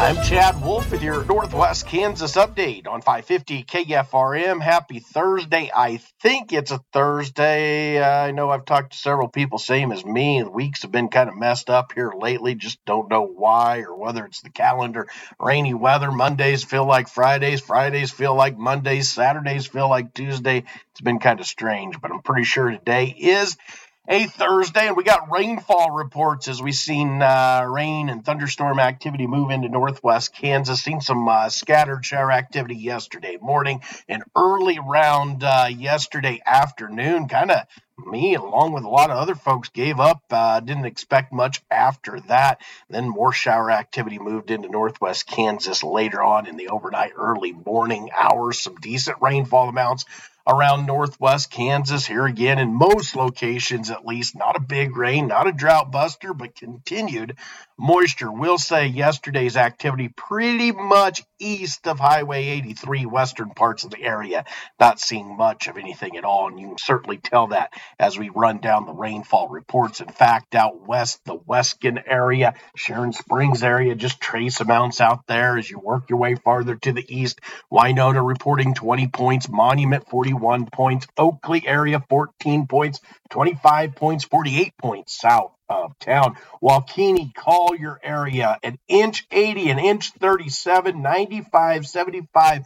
I'm Chad Wolf with your Northwest Kansas update on 550 KFRM. Happy Thursday. I think it's a Thursday. I know I've talked to several people, same as me, and weeks have been kind of messed up here lately. Just don't know why or whether it's the calendar. Rainy weather. Mondays feel like Fridays. Fridays feel like Mondays. Saturdays feel like Tuesday. It's been kind of strange, but I'm pretty sure today is a Thursday, and we got rainfall reports as we've seen rain and thunderstorm activity move into northwest Kansas. Seen some scattered shower activity yesterday morning and early round yesterday afternoon. Kind of me, along with a lot of other folks, gave up. Didn't expect much after that. Then more shower activity moved into northwest Kansas later on in the overnight, early morning hours. Some decent rainfall amounts around northwest Kansas here again in most locations, at least. Not a big rain, not a drought buster, but continued moisture. We'll say yesterday's activity pretty much east of Highway 83, western parts of the area. Not seeing much of anything at all, and you can certainly tell that as we run down the rainfall reports. In fact, out west, the Weskin area, Sharon Springs area, just trace amounts out there as you work your way farther to the east. Winona reporting 20 points, Monument 41 points, Oakley area 14 points, 25 points, 48 points south of town. Waukeeny, Collier area, an inch 80, an inch 37, 95, 75,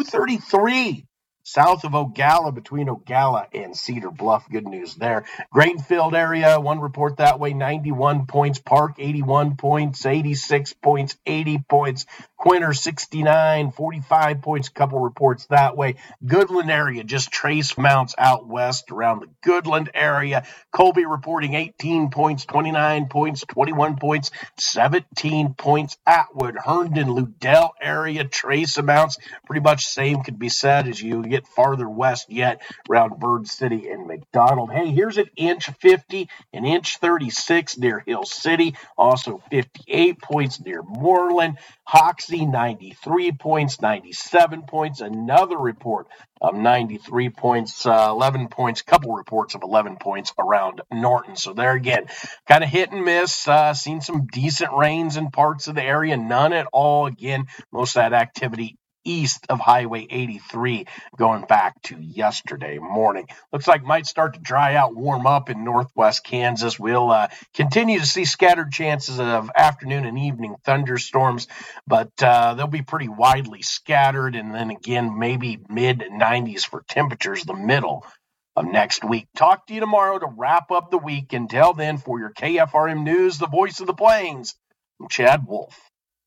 233. South of Ogalla, between Ogalla and Cedar Bluff. Good news there. Grainfield area, one report that way, 91 points. Park, 81 points, 86 points, 80 points. Quinter, 69, 45 points, couple reports that way. Goodland area, just trace amounts out west around the Goodland area. Colby reporting 18 points, 29 points, 21 points, 17 points. Atwood, Herndon, Ludell area, trace amounts. Pretty much same could be said as you get farther west yet around Bird City and McDonald. Hey, here's an inch 50, an inch 36 near Hill City. Also 58 points near Moreland. Hoxie, 93 points, 97 points. Another report of 93 points, 11 points, couple reports of 11 points around Norton. So there again, kind of hit and miss. Seen some decent rains in parts of the area. None at all. Again, most of that activity east of Highway 83 going back to yesterday morning. Looks like might start to dry out, warm up in northwest Kansas. We'll continue to see scattered chances of afternoon and evening thunderstorms, but they'll be pretty widely scattered, and then again maybe mid-90s for temperatures the middle of next week. Talk to you tomorrow to wrap up the week. Until then, for your KFRM News, the voice of the Plains, I'm Chad Wolf.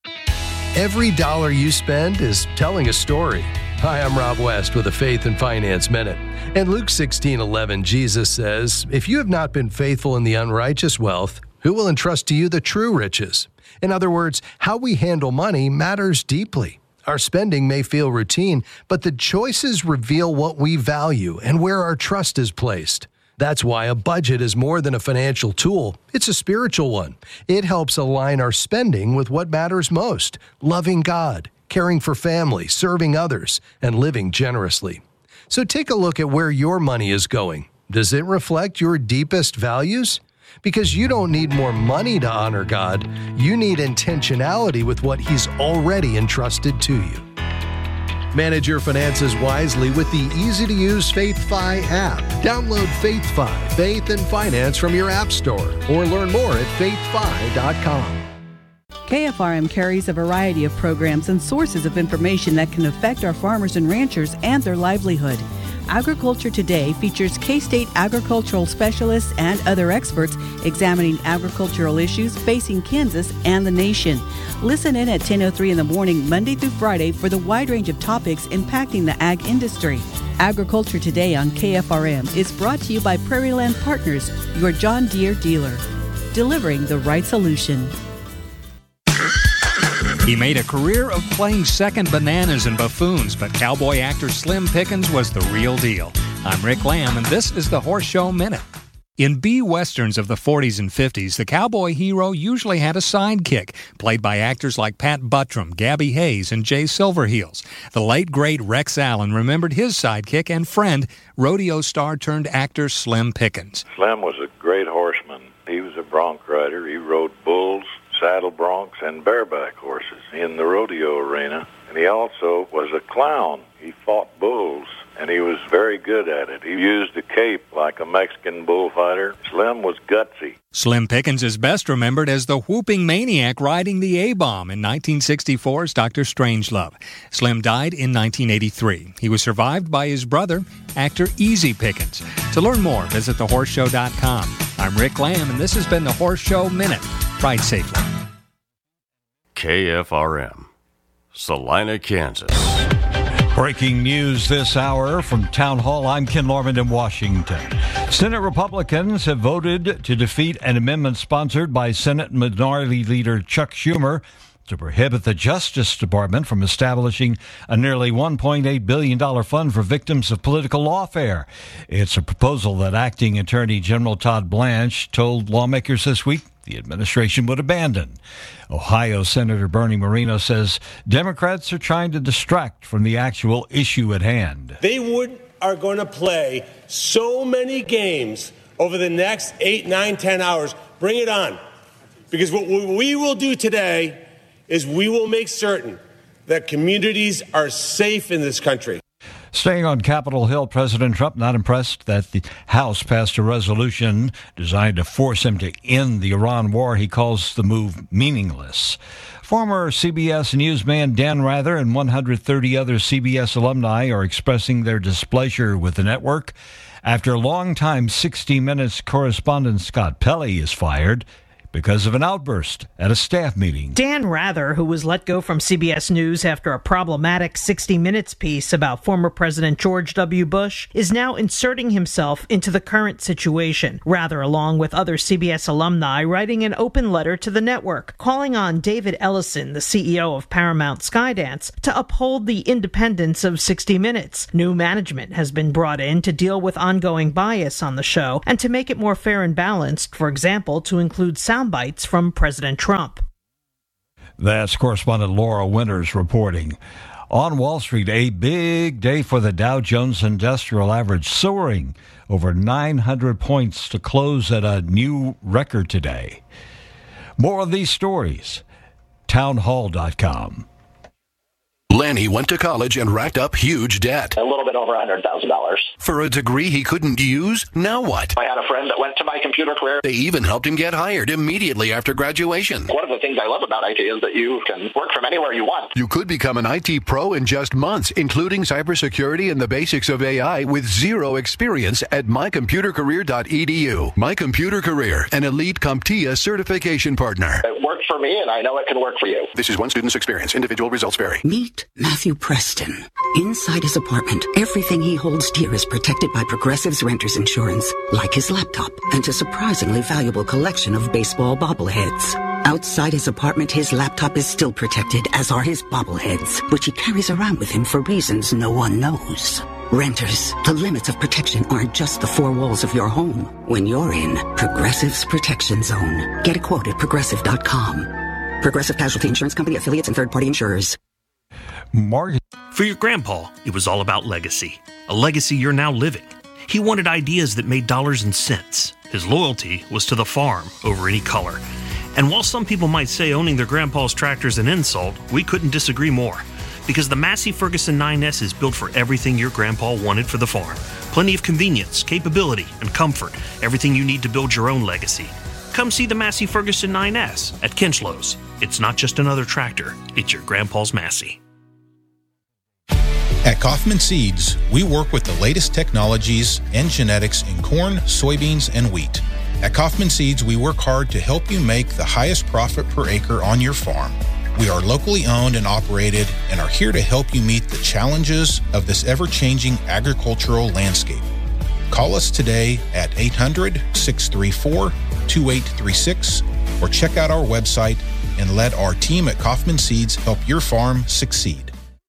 Every dollar you spend is telling a story. Hi, I'm Rob West with a Faith and Finance Minute. In Luke 16:11, Jesus says, "If you have not been faithful in the unrighteous wealth, who will entrust to you the true riches?" In other words, how we handle money matters deeply. Our spending may feel routine, but the choices reveal what we value and where our trust is placed. That's why a budget is more than a financial tool. It's a spiritual one. It helps align our spending with what matters most: loving God, caring for family, serving others, and living generously. So take a look at where your money is going. Does it reflect your deepest values? Because you don't need more money to honor God. You need intentionality with what He's already entrusted to you. Manage your finances wisely with the easy-to-use FaithFi app. Download FaithFi, Faith and Finance from your app store, or learn more at faithfi.com. KFRM carries a variety of programs and sources of information that can affect our farmers and ranchers and their livelihood. Agriculture Today features K-State agricultural specialists and other experts examining agricultural issues facing Kansas and the nation. Listen in at 10:03 in the morning, Monday through Friday, for the wide range of topics impacting the ag industry. Agriculture Today on KFRM is brought to you by Prairie Land Partners, your John Deere dealer, delivering the right solution. He made a career of playing second bananas and buffoons, but cowboy actor Slim Pickens was the real deal. I'm Rick Lamb, and this is the Horse Show Minute. In B-westerns of the 40s and 50s, the cowboy hero usually had a sidekick, played by actors like Pat Buttram, Gabby Hayes, and Jay Silverheels. The late, great Rex Allen remembered his sidekick and friend, rodeo star turned actor Slim Pickens. Slim was a great horseman. He was a bronc rider. He rode bulls, saddle broncs and bareback horses in the rodeo arena. And he also was a clown. He fought bulls, and he was very good at it. He used a cape like a Mexican bullfighter. Slim was gutsy. Slim Pickens is best remembered as the whooping maniac riding the A-bomb in 1964's Dr. Strangelove. Slim died in 1983. He was survived by his brother, actor Easy Pickens. To learn more, visit thehorseshow.com. I'm Rick Lamb, and this has been the Horse Show Minute. Ride safely. KFRM, Salina, Kansas. Breaking news this hour from Town Hall. I'm Ken Lorman in Washington. Senate Republicans have voted to defeat an amendment sponsored by Senate Minority Leader Chuck Schumer to prohibit the Justice Department from establishing a nearly $1.8 billion fund for victims of political lawfare. It's a proposal that Acting Attorney General Todd Blanche told lawmakers this week the administration would abandon. Ohio Senator Bernie Moreno says Democrats are trying to distract from the actual issue at hand. They are going to play so many games over the next 8, 9, 10 hours. Bring it on. Because what we will do today is we will make certain that communities are safe in this country. Staying on Capitol Hill, President Trump not impressed that the House passed a resolution designed to force him to end the Iran war. He calls the move meaningless. Former CBS newsman Dan Rather and 130 other CBS alumni are expressing their displeasure with the network after longtime 60 Minutes correspondent Scott Pelley is fired because of an outburst at a staff meeting. Dan Rather, who was let go from CBS News after a problematic 60 Minutes piece about former President George W. Bush, is now inserting himself into the current situation. Rather, along with other CBS alumni, writing an open letter to the network, calling on David Ellison, the CEO of Paramount Skydance, to uphold the independence of 60 Minutes. New management has been brought in to deal with ongoing bias on the show and to make it more fair and balanced, for example, to include sound bites from President Trump. That's correspondent Laura Winters reporting. On Wall Street, a big day for the Dow Jones Industrial Average, soaring over 900 points to close at a new record today. More of these stories, townhall.com. Lanny went to college and racked up huge debt. A little bit over $100,000. For a degree he couldn't use, now what? I had a friend that went to My Computer Career. They even helped him get hired immediately after graduation. One of the things I love about IT is that you can work from anywhere you want. You could become an IT pro in just months, including cybersecurity and the basics of AI with zero experience at mycomputercareer.edu. My Computer Career, an elite CompTIA certification partner. It worked for me, and I know it can work for you. This is one student's experience. Individual results vary. Meet Matthew Preston. Inside his apartment, everything he holds dear is protected by Progressive's Renters Insurance, like his laptop and a surprisingly valuable collection of baseball bobbleheads. Outside his apartment, his laptop is still protected, as are his bobbleheads, which he carries around with him for reasons no one knows. Renters, the limits of protection aren't just the four walls of your home. When you're in Progressive's Protection Zone, get a quote at Progressive.com. Progressive Casualty Insurance Company, affiliates, and third-party insurers. For your grandpa, it was all about legacy. A legacy you're now living. He wanted ideas that made dollars and cents. His loyalty was to the farm over any color. And while some people might say owning their grandpa's tractor is an insult, we couldn't disagree more. Because the Massey Ferguson 9S is built for everything your grandpa wanted for the farm. Plenty of convenience, capability, and comfort. Everything you need to build your own legacy. Come see the Massey Ferguson 9S at Kinchlows. It's not just another tractor, it's your grandpa's Massey. At Kaufman Seeds, we work with the latest technologies and genetics in corn, soybeans, and wheat. At Kaufman Seeds, we work hard to help you make the highest profit per acre on your farm. We are locally owned and operated and are here to help you meet the challenges of this ever-changing agricultural landscape. Call us today at 800-634-2836 or check out our website and let our team at Kaufman Seeds help your farm succeed.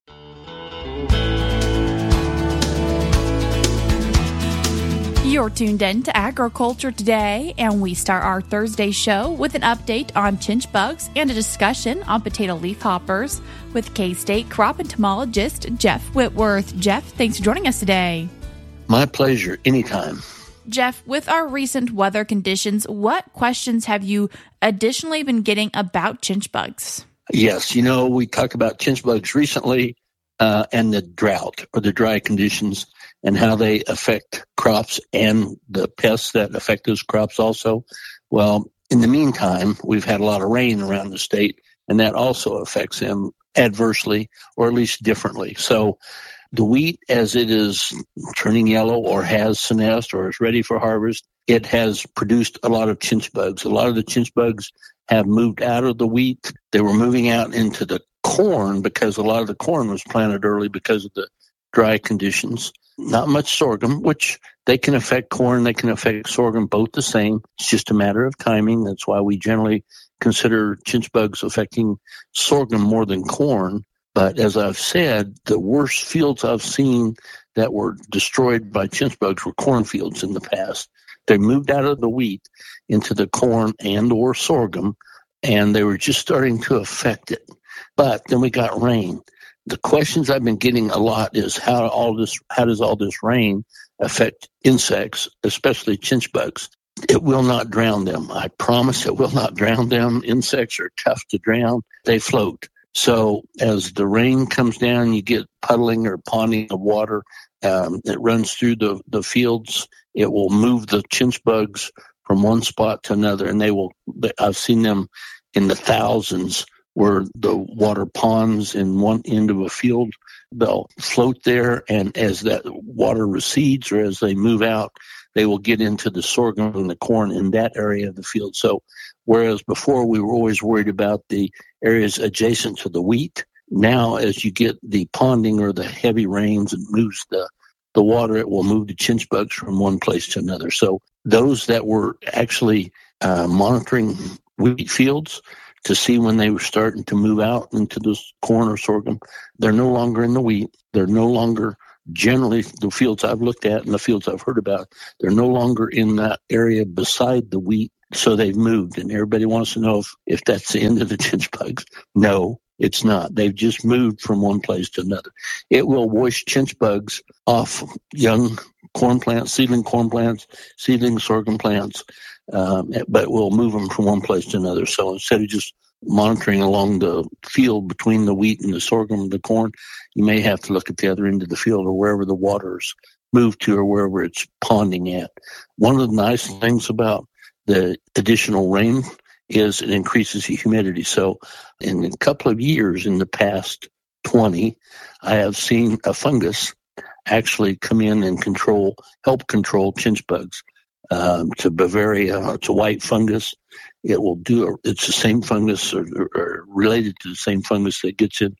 You're tuned in to Agriculture Today, and we start our Thursday show with an update on chinch bugs and a discussion on potato leafhoppers with K-State crop entomologist Jeff Whitworth. Jeff, thanks for joining us today. My pleasure, anytime. Jeff, with our recent weather conditions, what questions have you additionally been getting about chinch bugs? Yes, we talked about chinch bugs recently and the drought or the dry conditions and how they affect crops and the pests that affect those crops also. Well, in the meantime, we've had a lot of rain around the state, and that also affects them adversely or at least differently. So the wheat, as it is turning yellow or has senesced or is ready for harvest, it has produced a lot of chinch bugs. A lot of the chinch bugs have moved out of the wheat. They were moving out into the corn because a lot of the corn was planted early because of the dry conditions. Not much sorghum, which they can affect corn, they can affect sorghum both the same. It's just a matter of timing. That's why we generally consider chinch bugs affecting sorghum more than corn. But as I've said, the worst fields I've seen that were destroyed by chinch bugs were cornfields in the past. They moved out of the wheat into the corn and or sorghum, and they were just starting to affect it. But then we got rain. The questions I've been getting a lot is how does all this rain affect insects, especially chinch bugs? It will not drown them. I promise it will not drown them. Insects are tough to drown. They float. So as the rain comes down, you get puddling or ponding of water. It runs through the fields. It will move the chinch bugs from one spot to another, and I've seen them in the thousands where the water ponds in one end of a field. They'll float there, and as that water recedes or as they move out, they will get into the sorghum and the corn in that area of the field. So whereas before we were always worried about the areas adjacent to the wheat, now as you get the ponding or the heavy rains and moves the water, it will move the chinch bugs from one place to another. So those that were actually monitoring wheat fields to see when they were starting to move out into the corn or sorghum, they're no longer in the wheat. They're no longer, generally, the fields I've looked at and the fields I've heard about, they're no longer in that area beside the wheat. So they've moved, and everybody wants to know if that's the end of the chinch bugs. No, it's not. They've just moved from one place to another. It will wash chinch bugs off young corn plants, seedling sorghum plants, but we'll move them from one place to another. So instead of just monitoring along the field between the wheat and the sorghum and the corn, you may have to look at the other end of the field or wherever the water's moved to or wherever it's ponding at. One of the nice things about the additional rain is it increases the humidity. So in a couple of years, in the past 20, I have seen a fungus actually come in and help control chinch bugs. To Bavaria, it's a white fungus. It's the same fungus or related to the same fungus that gets in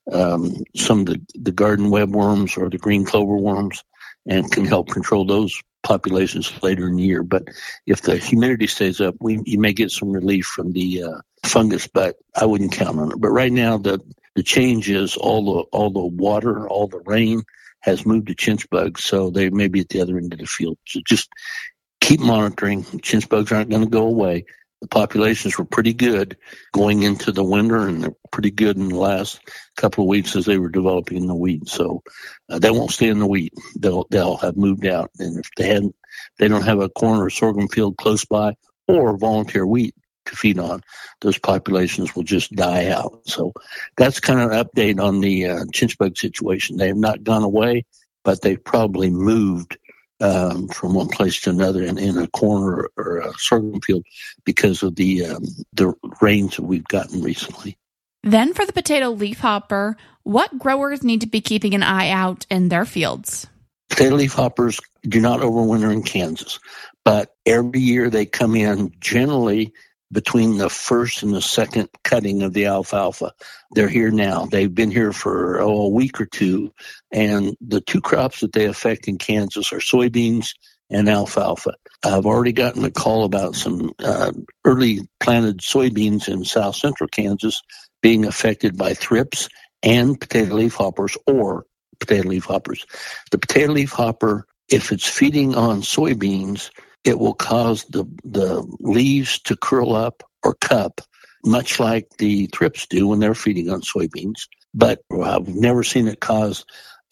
some of the garden webworms or the green clover worms and can help control those populations later in the year. But if the humidity stays up, you may get some relief from the fungus, but I wouldn't count on it. But right now, the change is all the water, all the rain has moved to chinch bugs, so they may be at the other end of the field. So just keep monitoring. Chinch bugs aren't going to go away. The populations were pretty good going into the winter, and they're pretty good in the last couple of weeks as they were developing the wheat. So they won't stay in the wheat. They'll have moved out. And if they don't have a corn or sorghum field close by or volunteer wheat to feed on, those populations will just die out. So that's kind of an update on the chinch bug situation. They have not gone away, but they've probably moved from one place to another in a corn or a sorghum field because of the rains that we've gotten recently. Then for the potato leafhopper, what growers need to be keeping an eye out in their fields? Potato leafhoppers do not overwinter in Kansas, but every year they come in generally between the first and the second cutting of the alfalfa. They're here now. They've been here for a week or two, and the two crops that they affect in Kansas are soybeans and alfalfa. I've already gotten a call about some early planted soybeans in south central Kansas being affected by thrips and potato leafhoppers or potato leafhoppers. The potato leafhopper, if it's feeding on soybeans, it will cause the leaves to curl up or cup, much like the thrips do when they're feeding on soybeans. But I've never seen it cause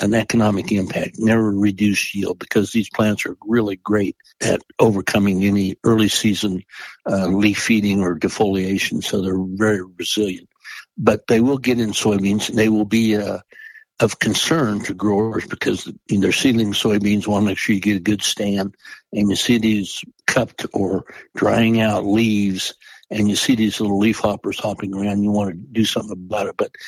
an economic impact, never reduce yield, because these plants are really great at overcoming any early season leaf feeding or defoliation. So they're very resilient. But they will get in soybeans, and they will be of concern to growers because they're seedling soybeans. Want to make sure you get a good stand, and you see these cupped or drying out leaves, and you see these little leaf hoppers hopping around. You want to do something about it, but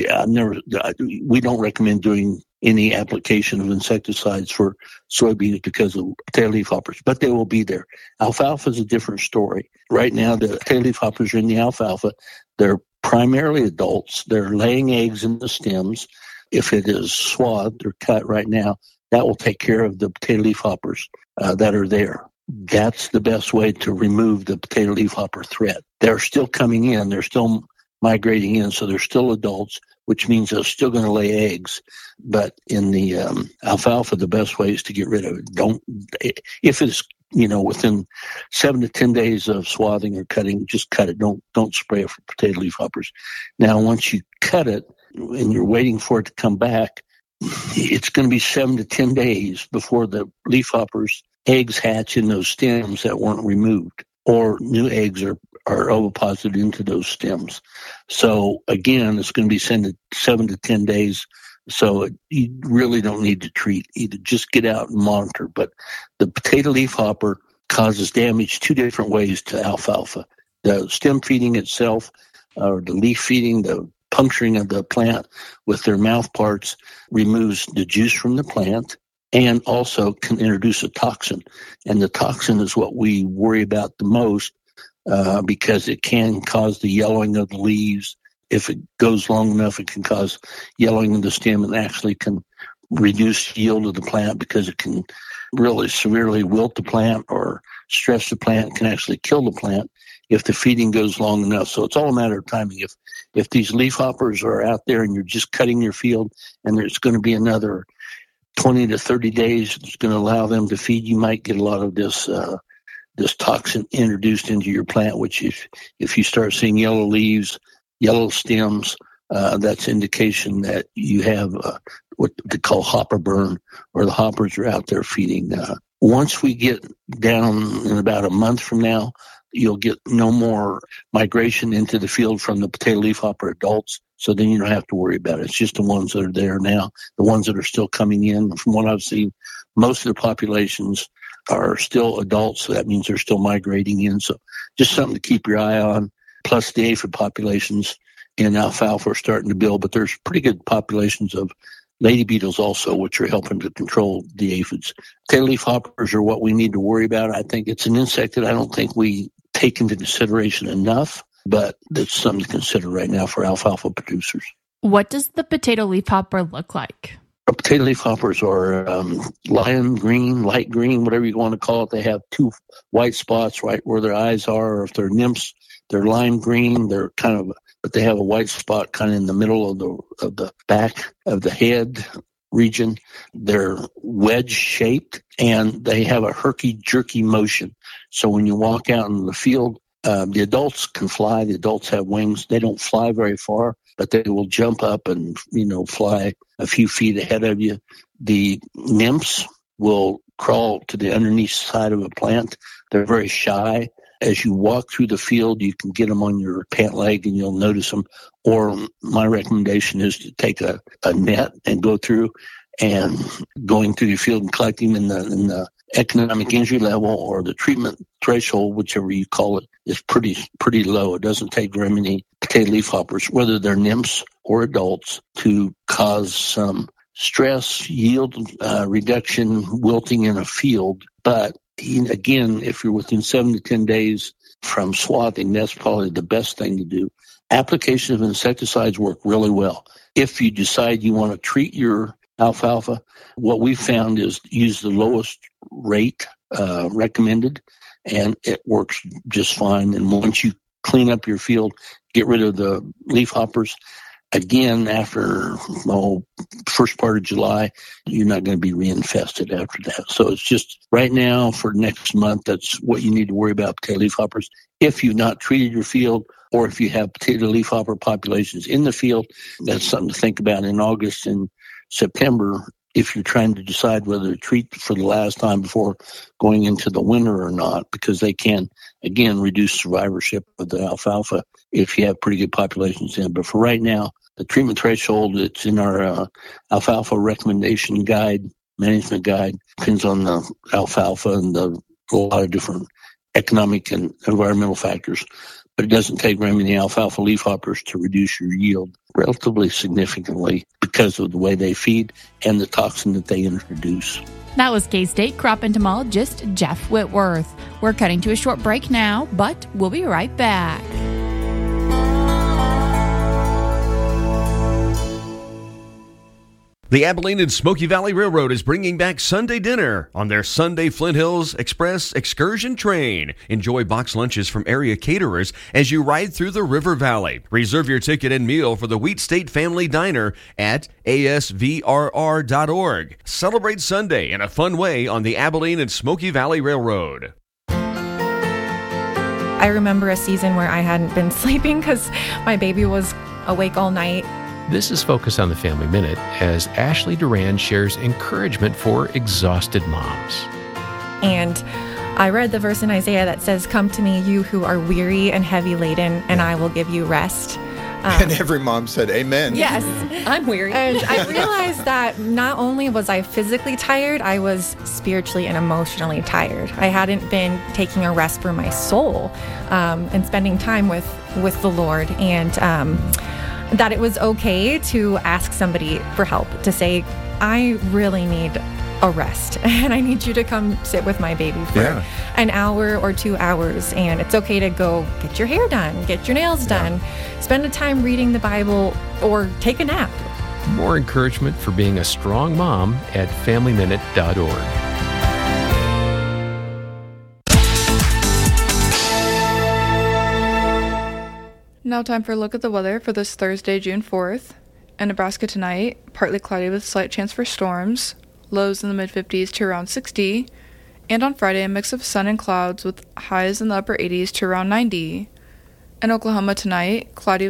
we don't recommend doing any application of insecticides for soybeans because of potato leaf hoppers, but they will be there. Alfalfa is a different story. Right now, the potato leaf hoppers are in the alfalfa. They're primarily adults. They're laying eggs in the stems. If it is swathed or cut right now, that will take care of the potato leaf hoppers that are there. That's the best way to remove the potato leaf hopper threat. They're still coming in. They're still migrating in, so they're still adults, which means they're still going to lay eggs. But in the alfalfa, the best way is to get rid of it. If it's within 7 to 10 days of swathing or cutting, just cut it. Don't spray it for potato leaf hoppers. Now, once you cut it and you're waiting for it to come back, it's going to be 7 to 10 days before the leaf hoppers eggs hatch in those stems that weren't removed, or new eggs are oviposited into those stems. So again, it's going to be 7 to 10 days. So you really don't need to treat. Either just get out and monitor. But the potato leaf hopper causes damage 2 different ways to alfalfa. The stem feeding itself, or the leaf feeding, the puncturing of the plant with their mouth parts removes the juice from the plant, and also can introduce a toxin. And the toxin is what we worry about the most because it can cause the yellowing of the leaves. If it goes long enough, it can cause yellowing of the stem and actually can reduce yield of the plant because it can really severely wilt the plant or stress the plant. It can actually kill the plant if the feeding goes long enough. So it's all a matter of timing. If these leaf hoppers are out there and you're just cutting your field and there's going to be another 20 to 30 days, it's going to allow them to feed, you might get a lot of this toxin introduced into your plant, which if you start seeing yellow leaves, yellow stems, that's indication that you have what they call hopper burn, or the hoppers are out there feeding. Once we get down in about a month from now, you'll get no more migration into the field from the potato leaf hopper adults. So then you don't have to worry about it. It's just the ones that are there now, the ones that are still coming in. From what I've seen, most of the populations are still adults, so that means they're still migrating in. So just something to keep your eye on. Plus the aphid populations in alfalfa are starting to build, but there's pretty good populations of lady beetles also, which are helping to control the aphids. Potato leaf hoppers are what we need to worry about. I think it's an insect that I don't think we take into consideration enough, but that's something to consider right now for alfalfa producers. What does the potato leaf hopper look like? Potato leaf hoppers are lime green, light green, whatever you want to call it. They have 2 white spots right where their eyes are, or if they're nymphs, they're lime green. They're but they have a white spot kind of in the middle of the back of the head region. They're wedge shaped and they have a herky-jerky motion. So when you walk out in the field, the adults can fly. The adults have wings. They don't fly very far, but they will jump up and, fly a few feet ahead of you. The nymphs will crawl to the underneath side of a plant. They're very shy. As you walk through the field, you can get them on your pant leg and you'll notice them. Or my recommendation is to take a net and go through, and going through the field and collecting them in the economic injury level or the treatment threshold, whichever you call it, is pretty low. It doesn't take very many potato leaf hoppers, whether they're nymphs or adults, to cause some stress, yield reduction, wilting in a field. But again, if you're within 7 to 10 days from swathing, that's probably the best thing to do. Application of insecticides work really well. If you decide you want to treat your alfalfa, what we found is use the lowest rate recommended, and it works just fine. And once you clean up your field, get rid of the leaf hoppers, again, after first part of July, you're not going to be reinfested after that. So it's just right now for next month, that's what you need to worry about, potato leaf hoppers. If you've not treated your field, or if you have potato leaf hopper populations in the field, that's something to think about in August and September if you're trying to decide whether to treat for the last time before going into the winter or not, because they can, again, reduce survivorship of the alfalfa if you have pretty good populations in. But for right now, the treatment threshold that's in our alfalfa recommendation guide, management guide, depends on the alfalfa and a lot of different economic and environmental factors. But it doesn't take very many alfalfa leafhoppers to reduce your yield relatively significantly because of the way they feed and the toxin that they introduce. That was K-State crop entomologist Jeff Whitworth. We're cutting to a short break now, but we'll be right back. The Abilene and Smoky Valley Railroad is bringing back Sunday dinner on their Sunday Flint Hills Express excursion train. Enjoy box lunches from area caterers as you ride through the River Valley. Reserve your ticket and meal for the Wheat State Family Diner at asvrr.org. Celebrate Sunday in a fun way on the Abilene and Smoky Valley Railroad. I remember a season where I hadn't been sleeping because my baby was awake all night. This is Focus on the Family Minute as Ashley Duran shares encouragement for exhausted moms. And I read the verse in Isaiah that says, "Come to me, you who are weary and heavy laden, and I will give you rest." And every mom said, amen. Yes, I'm weary. And I realized that not only was I physically tired, I was spiritually and emotionally tired. I hadn't been taking a rest for my soul and spending time with the Lord. And that it was okay to ask somebody for help, to say, I really need a rest and I need you to come sit with my baby for an hour or 2 hours. And it's okay to go get your hair done, get your nails done, spend a time reading the Bible, or take a nap. More encouragement for being a strong mom at FamilyMinute.org. Now time for a look at the weather for this Thursday, June 4th. In Nebraska tonight, partly cloudy with slight chance for storms, lows in the mid-50s to around 60. And on Friday, a mix of sun and clouds with highs in the upper 80s to around 90. In Oklahoma tonight, cloudy